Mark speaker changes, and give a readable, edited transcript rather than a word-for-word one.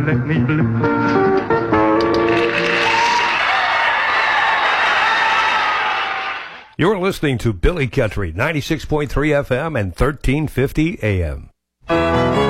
Speaker 1: Let me blue.
Speaker 2: You're listening to Billy Country, 96.3 FM and 1350 AM.